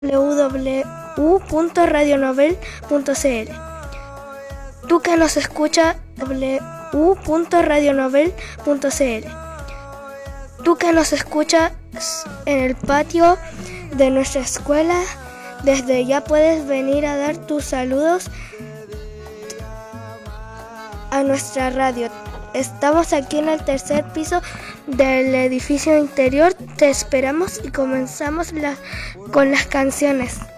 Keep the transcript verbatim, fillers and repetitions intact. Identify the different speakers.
Speaker 1: w w w punto radio novel punto c l. Tú que nos escuchas, w w w punto radio novel punto c l. Tú que nos escuchas en el patio de nuestra escuela, desde ya puedes venir a dar tus saludos a nuestra radio. Estamos aquí en el tercer piso del edificio interior. Te esperamos y comenzamos la, con las canciones.